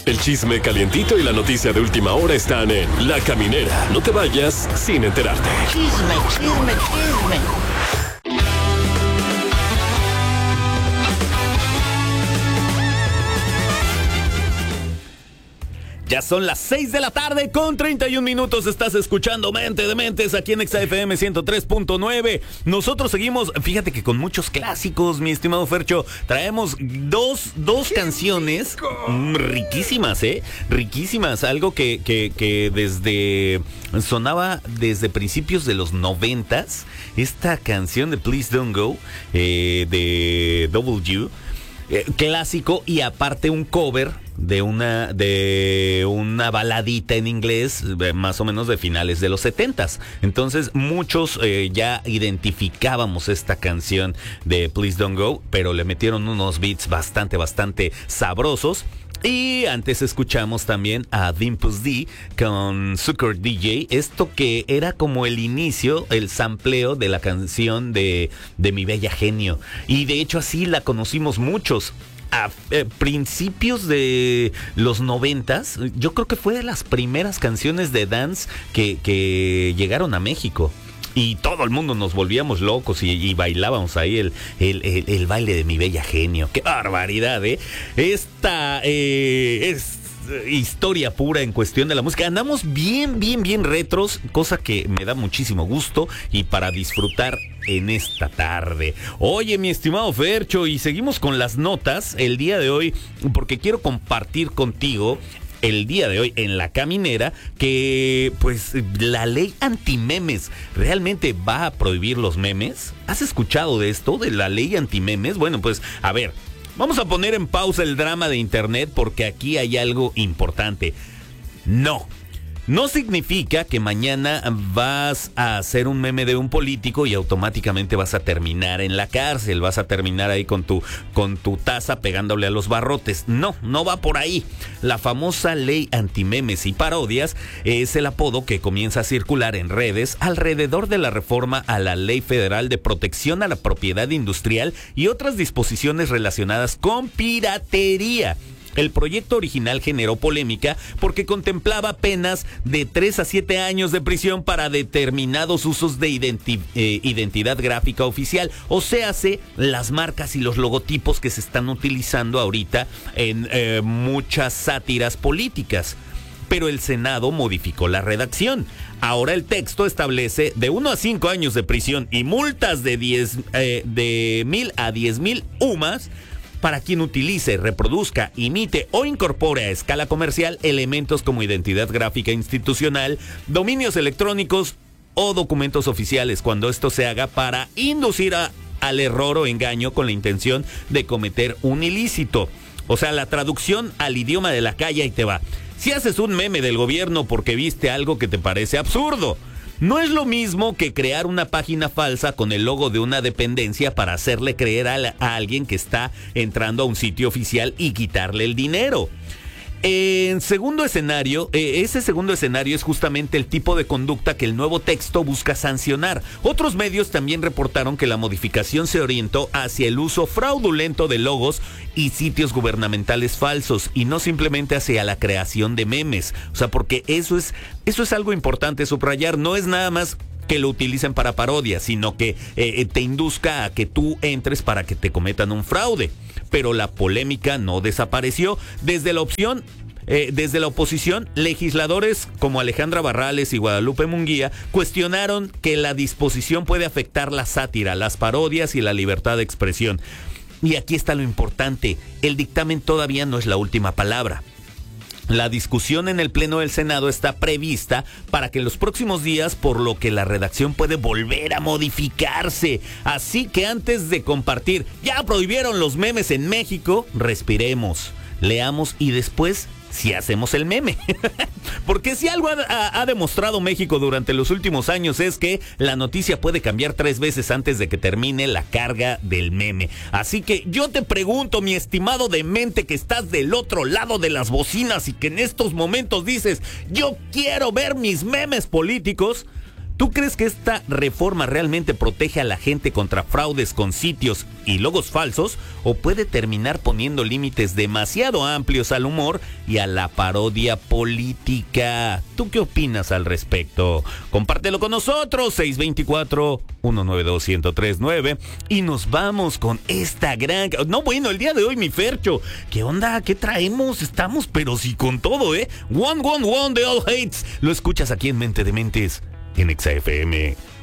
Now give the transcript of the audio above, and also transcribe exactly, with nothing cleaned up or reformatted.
El chisme calientito y la noticia de última hora están en La Caminera. No te vayas sin enterarte. Chisme, chisme, chisme. Ya son las seis de la tarde con treinta y un minutos. Estás escuchando Mente de Mentes aquí en Exa F M ciento tres punto nueve. Nosotros seguimos, fíjate que con muchos clásicos, mi estimado Fercho. Traemos dos, dos canciones mm, riquísimas, ¿eh? Riquísimas. Algo que, que, que desde sonaba desde principios de los noventas. Esta canción de Please Don't Go eh, de W. Eh, clásico y aparte un cover de una de una baladita en inglés eh, más o menos de finales de los setentas. Entonces muchos eh, ya identificábamos esta canción de Please Don't Go, pero le metieron unos beats bastante bastante sabrosos. Y antes escuchamos también a Dimples D con Sucker D J. Esto que era como el inicio, el sampleo de la canción de, de Mi Bella Genio. Y de hecho así la conocimos muchos. A eh, principios de los noventas, yo creo que fue de las primeras canciones de dance que, que llegaron a México. Y todo el mundo nos volvíamos locos y, y bailábamos ahí el, el, el, el baile de Mi Bella Genio. ¡Qué barbaridad, eh! Esta eh, es historia pura en cuestión de la música. Andamos bien, bien, bien retros, cosa que me da muchísimo gusto y para disfrutar en esta tarde. Oye, mi estimado Fercho, y seguimos con las notas el día de hoy, porque quiero compartir contigo el día de hoy en La Caminera que pues la ley antimemes realmente va a prohibir los memes. ¿Has escuchado de esto, de la ley antimemes? Bueno, pues a ver, vamos a poner en pausa el drama de internet porque aquí hay algo importante. No. No significa que mañana vas a hacer un meme de un político y automáticamente vas a terminar en la cárcel, vas a terminar ahí con tu, con tu taza pegándole a los barrotes. No, no va por ahí. La famosa ley antimemes y parodias es el apodo que comienza a circular en redes alrededor de la reforma a la Ley Federal de Protección a la Propiedad Industrial y otras disposiciones relacionadas con piratería. El proyecto original generó polémica porque contemplaba penas de tres a siete años de prisión para determinados usos de identi- eh, identidad gráfica oficial. O sea, las marcas y los logotipos que se están utilizando ahorita en eh, muchas sátiras políticas. Pero el Senado modificó la redacción. Ahora el texto establece de uno a cinco años de prisión y multas de diez, eh, de mil a diez mil U M A S para quien utilice, reproduzca, imite o incorpore a escala comercial elementos como identidad gráfica institucional, dominios electrónicos o documentos oficiales, cuando esto se haga para inducir a, al error o engaño con la intención de cometer un ilícito. O sea, la traducción al idioma de la calle, ahí te va. Si haces un meme del gobierno porque viste algo que te parece absurdo, no es lo mismo que crear una página falsa con el logo de una dependencia para hacerle creer a, la, a alguien que está entrando a un sitio oficial y quitarle el dinero. En segundo escenario, eh, ese segundo escenario es justamente el tipo de conducta que el nuevo texto busca sancionar. Otros medios también reportaron que la modificación se orientó hacia el uso fraudulento de logos y sitios gubernamentales falsos y no simplemente hacia la creación de memes. O sea, porque eso es, eso es algo importante subrayar, no es nada más que lo utilicen para parodia, sino que eh, te induzca a que tú entres para que te cometan un fraude. Pero la polémica no desapareció. Desde la opción, eh, desde la oposición, legisladores como Alejandra Barrales y Guadalupe Munguía cuestionaron que la disposición puede afectar la sátira, las parodias y la libertad de expresión. Y aquí está lo importante, el dictamen todavía no es la última palabra. La discusión en el Pleno del Senado está prevista para que en los próximos días, por lo que la redacción puede volver a modificarse. Así que antes de compartir, ya prohibieron los memes en México, respiremos, leamos y después si hacemos el meme. Porque si algo ha, ha, ha demostrado México durante los últimos años es que la noticia puede cambiar tres veces antes de que termine la carga del meme. Así que yo te pregunto, mi estimado demente que estás del otro lado de las bocinas y que en estos momentos dices, yo quiero ver mis memes políticos. ¿Tú crees que esta reforma realmente protege a la gente contra fraudes con sitios y logos falsos o puede terminar poniendo límites demasiado amplios al humor y a la parodia política? ¿Tú qué opinas al respecto? Compártelo con nosotros, seis dos cuatro, uno nueve dos, uno cero tres nueve, y nos vamos con esta gran... No, bueno, el día de hoy, mi Fercho, ¿qué onda? ¿Qué traemos? Estamos, pero sí con todo, ¿eh? One, one, one, de All Hates. Lo escuchas aquí en Mente de Mentes, en Exa F M.